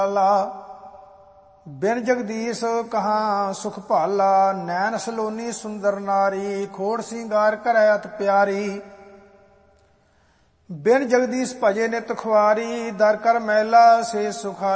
ਬਿਨ ਜਗਦੀਸ਼ ਕਹਾਂ ਸੁਖ ਭਾਲਾ, ਨੈਣ ਸਲੋਨੀ ਸੁੰਦਰ ਨਾਰੀ, ਖੋੜ ਸਿੰਗਾਰ ਕਰੈ ਅਤ ਪਿਆਰੀ। ਬਿਨ ਜਗਦੀਸ਼ ਭਜੇ ਨਿਤ ਖੁਆਰੀ, ਦਰ ਕਰ ਮੈਲਾ ਸੇ ਸੁਖਾ